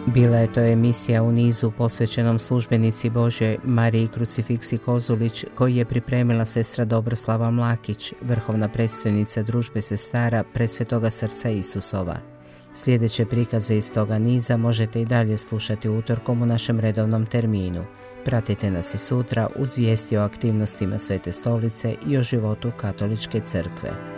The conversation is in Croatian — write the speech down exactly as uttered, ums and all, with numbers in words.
Bila je to emisija u nizu posvećenom službenici Božjoj Mariji Krucifiksi Kozulić, koji je pripremila sestra Dobroslava Mlakić, vrhovna predstojnica Družbe sestara Presvetoga srca Isusova. Sljedeće prikaze iz toga niza možete i dalje slušati utorkom u našem redovnom terminu. Pratite nas i sutra uz vijesti o aktivnostima Svete Stolice i o životu Katoličke crkve.